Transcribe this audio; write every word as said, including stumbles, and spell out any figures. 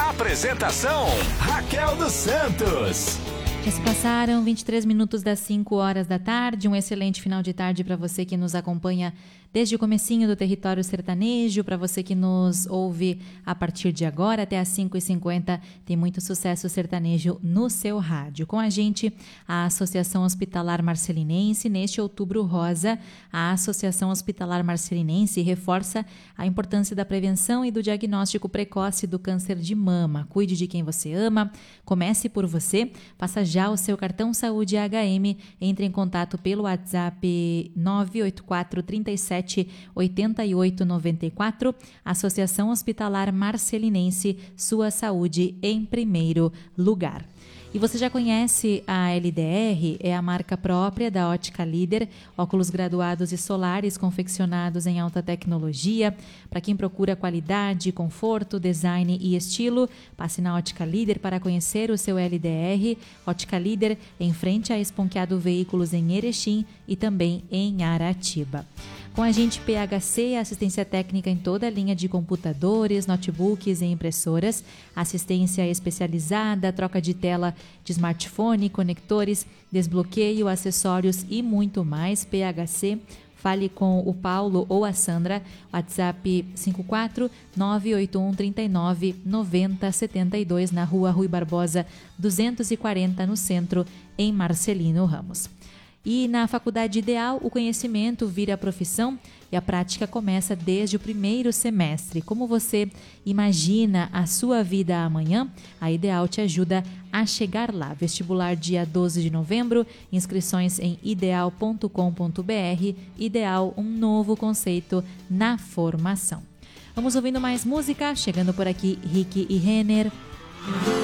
Apresentação, Raquel dos Santos. Já se passaram vinte e três minutos das cinco horas da tarde. Um excelente final de tarde para você que nos acompanha desde o comecinho do Território Sertanejo, para você que nos ouve a partir de agora até às cinco e cinquenta. Tem muito sucesso sertanejo no seu rádio. Com a gente, a Associação Hospitalar Marcelinense. Neste Outubro Rosa, a Associação Hospitalar Marcelinense reforça a importância da prevenção e do diagnóstico precoce do câncer de mama. Cuide de quem você ama, comece por você, faça já o seu cartão Saúde H M, entre em contato pelo WhatsApp nove oito quatro, três sete, oito oito nove quatro. Associação Hospitalar Marcelinense, sua saúde em primeiro lugar. E você já conhece a L D R, é a marca própria da Ótica Líder, óculos graduados e solares confeccionados em alta tecnologia. Para quem procura qualidade, conforto, design e estilo, passe na Ótica Líder para conhecer o seu L D R. Ótica Líder, em frente a Esponqueado Veículos em Erechim e também em Aratiba. Com a gente, P H C, assistência técnica em toda a linha de computadores, notebooks e impressoras, assistência especializada, troca de tela de smartphone, conectores, desbloqueio, acessórios e muito mais. P H C, fale com o Paulo ou a Sandra, WhatsApp cinco quatro nove oito um três nove nove zero sete dois, na rua Rui Barbosa duzentos e quarenta, no centro, em Marcelino Ramos. E na Faculdade Ideal, o conhecimento vira profissão e a prática começa desde o primeiro semestre. Como você imagina a sua vida amanhã? A Ideal te ajuda a chegar lá. Vestibular dia doze de novembro, inscrições em ideal ponto com ponto b r. Ideal, um novo conceito na formação. Vamos ouvindo mais música, chegando por aqui Rick e Renner.